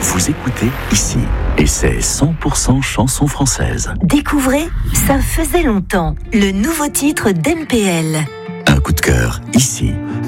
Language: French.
Vous écoutez ici, et c'est 100% chansons françaises. Découvrez Ça faisait longtemps, le nouveau titre d'NPL. Un coup de cœur ici.